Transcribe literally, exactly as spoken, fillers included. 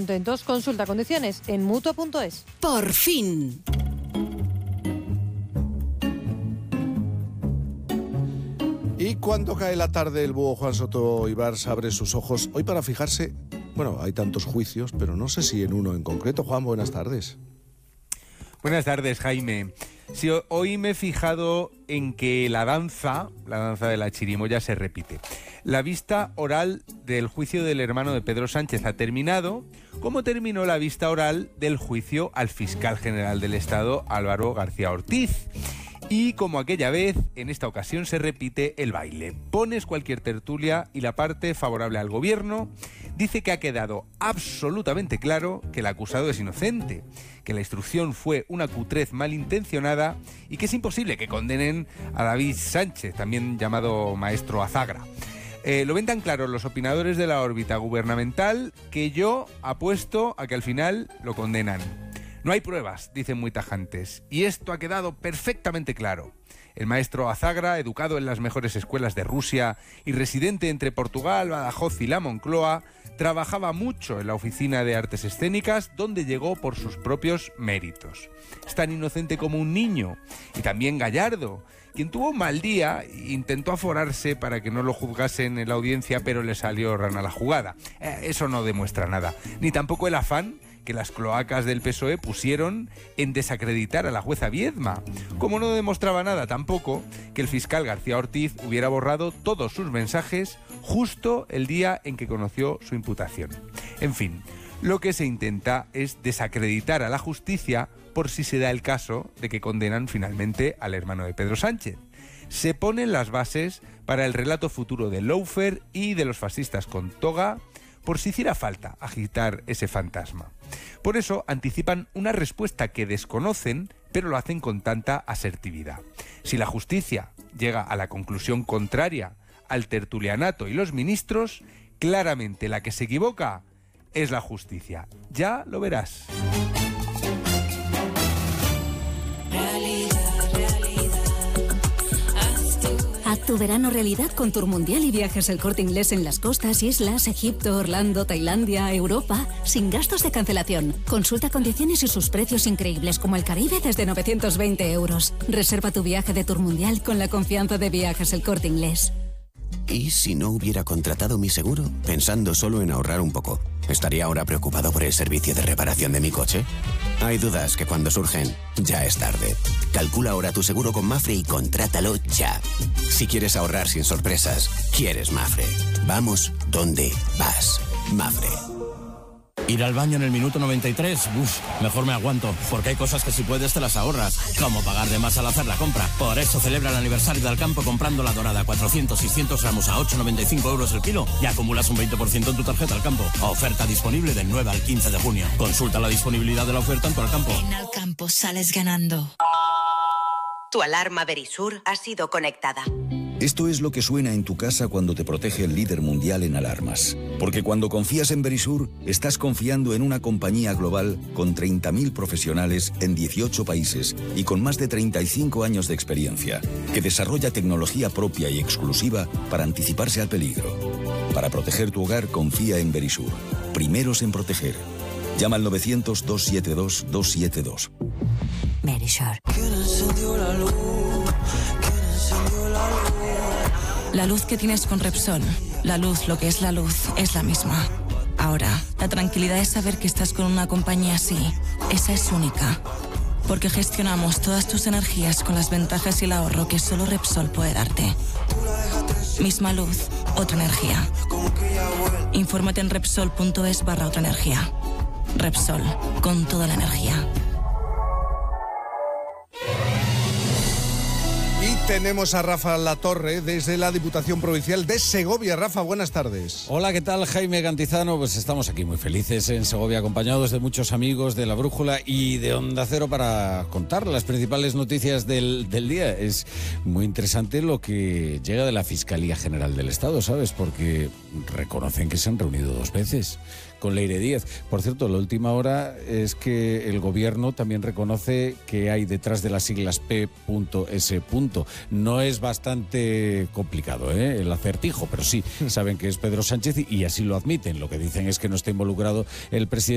contentos. Consulta condiciones en mutua punto es. Por fin. Y cuando cae la tarde, el búho Juan Soto Ibars abre sus ojos hoy para fijarse. Bueno, hay tantos juicios, pero no sé si en uno en concreto. Juan, buenas tardes. Buenas tardes, Jaime. Sí, hoy me he fijado en que la danza, la danza de la chirimoya se repite. La vista oral del juicio del hermano de Pedro Sánchez ha terminado, como terminó la vista oral del juicio al fiscal general del Estado, Álvaro García Ortiz. Y como aquella vez, en esta ocasión se repite el baile. Pones cualquier tertulia y la parte favorable al gobierno dice que ha quedado absolutamente claro que el acusado es inocente, que la instrucción fue una cutrez malintencionada y que es imposible que condenen a David Sánchez, también llamado maestro Azagra. Eh, lo ven tan claro los opinadores de la órbita gubernamental que yo apuesto a que al final lo condenan. No hay pruebas, dicen muy tajantes, y esto ha quedado perfectamente claro. El maestro Azagra, educado en las mejores escuelas de Rusia y residente entre Portugal, Badajoz y la Moncloa, trabajaba mucho en la Oficina de Artes Escénicas, donde llegó por sus propios méritos. Es tan inocente como un niño, y también Gallardo, quien tuvo un mal día e intentó aforarse para que no lo juzgasen en la audiencia, pero le salió rana la jugada. Eh, eso no demuestra nada, ni tampoco el afán que las cloacas del P S O E pusieron en desacreditar a la jueza Viedma, como no demostraba nada tampoco que el fiscal García Ortiz hubiera borrado todos sus mensajes justo el día en que conoció su imputación. En fin, lo que se intenta es desacreditar a la justicia por si se da el caso de que condenan finalmente al hermano de Pedro Sánchez. Se ponen las bases para el relato futuro de Lawfare y de los fascistas con toga, por si hiciera falta agitar ese fantasma. Por eso anticipan una respuesta que desconocen, pero lo hacen con tanta asertividad. Si la justicia llega a la conclusión contraria al tertulianato y los ministros, claramente la que se equivoca es la justicia. Ya lo verás. Haz tu verano realidad con Tour Mundial y Viajes El Corte Inglés en las costas, islas, Egipto, Orlando, Tailandia, Europa, sin gastos de cancelación. Consulta condiciones y sus precios increíbles como el Caribe desde novecientos veinte euros. Reserva tu viaje de Tour Mundial con la confianza de Viajes El Corte Inglés. ¿Y si no hubiera contratado mi seguro? Pensando solo en ahorrar un poco, ¿estaría ahora preocupado por el servicio de reparación de mi coche? Hay dudas que cuando surgen, ya es tarde. Calcula ahora tu seguro con Mafre y contrátalo ya. Si quieres ahorrar sin sorpresas, quieres Mafre. Vamos donde vas. Mafre. Ir al baño en el minuto noventa y tres, uff, mejor me aguanto, porque hay cosas que si puedes te las ahorras, como pagar de más al hacer la compra. Por eso celebra el aniversario del Campo comprando la dorada cuatrocientos seiscientos gramos a ocho con noventa y cinco euros el kilo y acumulas un veinte por ciento en tu tarjeta al Campo. Oferta disponible del nueve al quince de junio. Consulta la disponibilidad de la oferta en tu Alcampo. En Alcampo sales ganando. Tu alarma Verisur ha sido conectada. Esto es lo que suena en tu casa cuando te protege el líder mundial en alarmas. Porque cuando confías en Verisur, estás confiando en una compañía global con treinta mil profesionales en dieciocho países y con más de treinta y cinco años de experiencia, que desarrolla tecnología propia y exclusiva para anticiparse al peligro. Para proteger tu hogar, confía en Verisur. Primeros en proteger. Llama al novecientos, dos siete dos, dos siete dos. Verisur. La luz que tienes con Repsol, la luz, lo que es la luz, es la misma. Ahora, la tranquilidad es saber que estás con una compañía así. Esa es única. Porque gestionamos todas tus energías con las ventajas y el ahorro que solo Repsol puede darte. Misma luz, otra energía. Infórmate en Repsol.es barra otra energía. Repsol, con toda la energía. Tenemos a Rafa Latorre desde la Diputación Provincial de Segovia. Rafa, buenas tardes. Hola, ¿qué tal? Jaime Cantizano. Pues estamos aquí muy felices en Segovia, acompañados de muchos amigos de La Brújula y de Onda Cero para contar las principales noticias del, del día. Es muy interesante lo que llega de la Fiscalía General del Estado, ¿sabes? Porque reconocen que se han reunido dos veces con Leire Díaz. Por cierto, la última hora es que el gobierno también reconoce que hay detrás de las siglas P S. No es bastante complicado, ¿eh?, el acertijo, pero sí saben que es Pedro Sánchez y así lo admiten. Lo que dicen es que no está involucrado el presidente